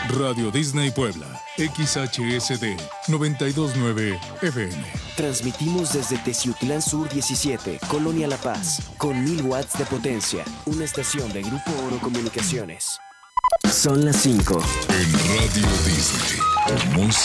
Radio Disney Puebla, XHSD 929 FM. Transmitimos desde Teciutlán Sur 17, Colonia La Paz, con 1000 watts de potencia. Una estación de Grupo Oro Comunicaciones. Son las 5. En Radio Disney, música